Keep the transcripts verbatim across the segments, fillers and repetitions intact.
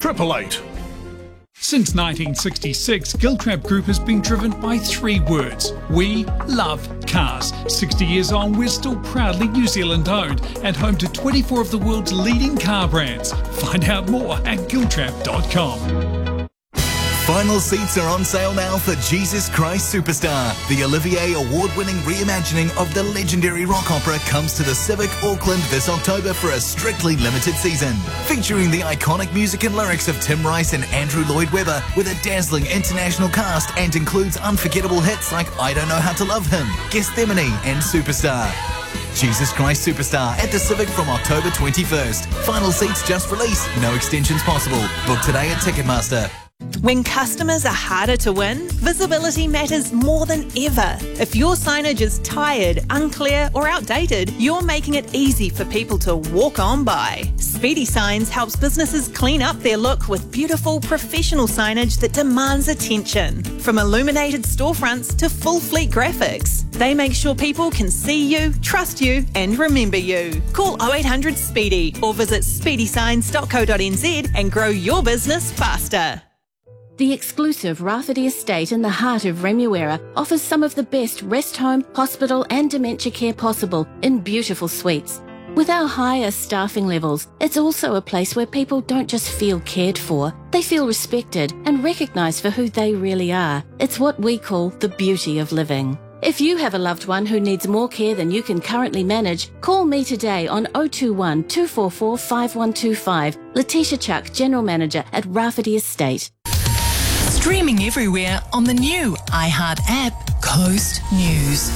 triple eight. Since nineteen sixty-six, Giltrap Group has been driven by three words. We love cars. sixty years on, we're still proudly New Zealand owned and home to twenty-four of the world's leading car brands. Find out more at giltrap dot com. Final seats are on sale now for Jesus Christ Superstar. The Olivier Award-winning reimagining of the legendary rock opera comes to the Civic Auckland this October for a strictly limited season. Featuring the iconic music and lyrics of Tim Rice and Andrew Lloyd Webber with a dazzling international cast and includes unforgettable hits like I Don't Know How to Love Him, Gethsemane and Superstar. Jesus Christ Superstar at the Civic from October twenty-first. Final seats just released. No extensions possible. Book today at Ticketmaster. When customers are harder to win, visibility matters more than ever. If your signage is tired, unclear or outdated, you're making it easy for people to walk on by. Speedy Signs helps businesses clean up their look with beautiful professional signage that demands attention. From illuminated storefronts to full fleet graphics, they make sure people can see you, trust you and remember you. Call oh eight hundred SPEEDY or visit speedy signs dot co dot n z and grow your business faster. The exclusive Rafferty Estate in the heart of Remuera offers some of the best rest home, hospital and dementia care possible in beautiful suites. With our higher staffing levels, it's also a place where people don't just feel cared for, they feel respected and recognised for who they really are. It's what we call the beauty of living. If you have a loved one who needs more care than you can currently manage, call me today on oh two one, two four four, five one two five. Letitia Chuck, General Manager at Rafferty Estate. Streaming everywhere on the new iHeart app, Coast News.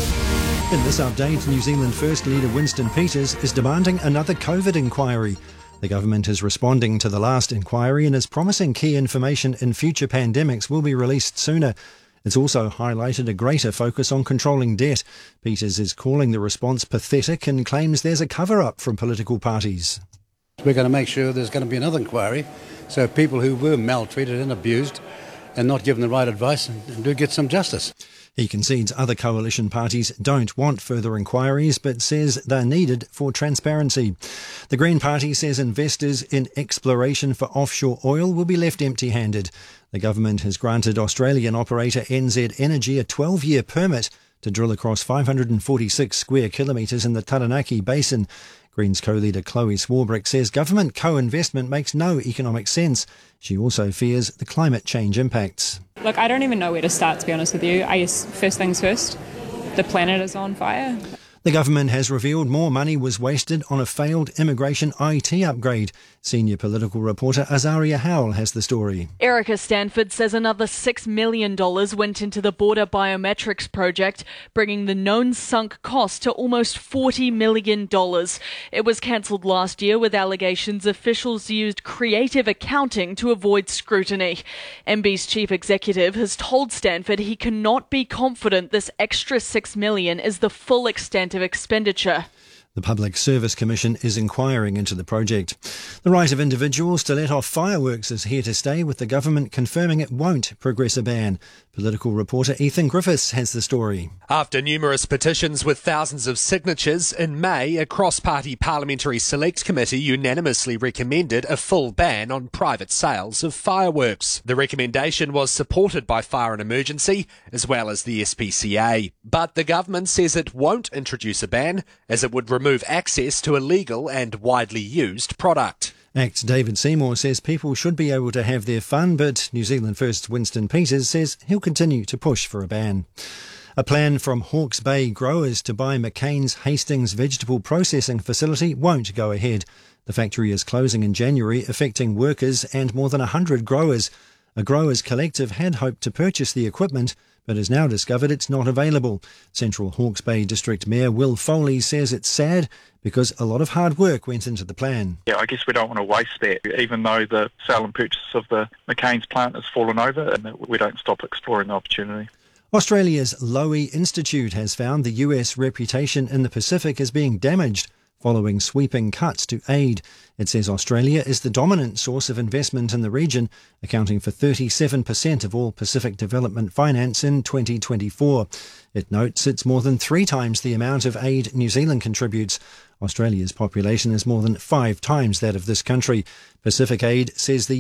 In this update, New Zealand First leader Winston Peters is demanding another COVID inquiry. The government is responding to the last inquiry and is promising key information in future pandemics will be released sooner. It's also highlighted a greater focus on controlling debt. Peters is calling the response pathetic and claims there's a cover-up from political parties. We're going to make sure there's going to be another inquiry so people who were maltreated and abused and not given the right advice do get some justice. He concedes other coalition parties don't want further inquiries but says they're needed for transparency. The Green Party says investors in exploration for offshore oil will be left empty-handed. The government has granted Australian operator N Z Energy a twelve-year permit to drill across five hundred forty-six square kilometres in the Taranaki Basin. Greens co-leader Chloe Swarbrick says government co-investment makes no economic sense. She also fears the climate change impacts. Look, I don't even know where to start, to be honest with you. I guess first things first, the planet is on fire. The government has revealed more money was wasted on a failed immigration I T upgrade. Senior political reporter Azaria Howell has the story. Erica Stanford says another six million dollars went into the border biometrics project, bringing the known sunk cost to almost forty million dollars. It was cancelled last year with allegations officials used creative accounting to avoid scrutiny. M B's chief executive has told Stanford he cannot be confident this extra six million dollars is the full extent of expenditure. The Public Service Commission is inquiring into the project. The right of individuals to let off fireworks is here to stay, with the government confirming it won't progress a ban. Political reporter Ethan Griffiths has the story. After numerous petitions with thousands of signatures, in May, a cross-party parliamentary select committee unanimously recommended a full ban on private sales of fireworks. The recommendation was supported by Fire and Emergency, as well as the S P C A. But the government says it won't introduce a ban, as it would remove access to a legal and widely used product. Act's David Seymour says people should be able to have their fun, but New Zealand First Winston Peters says he'll continue to push for a ban. A plan from Hawke's Bay growers to buy McCain's Hastings vegetable processing facility won't go ahead. The factory is closing in January, affecting workers and more than one hundred growers. A growers collective had hoped to purchase the equipment, but has now discovered it's not available. Central Hawke's Bay District Mayor Will Foley says it's sad because a lot of hard work went into the plan. Yeah, I guess we don't want to waste that, even though the sale and purchase of the McCain's plant has fallen over, and we don't stop exploring the opportunity. Australia's Lowy Institute has found the U S reputation in the Pacific as being damaged following sweeping cuts to aid. It says Australia is the dominant source of investment in the region, accounting for thirty-seven percent of all Pacific development finance in twenty twenty-four. It notes it's more than three times the amount of aid New Zealand contributes. Australia's population is more than five times that of this country. Pacific Aid says the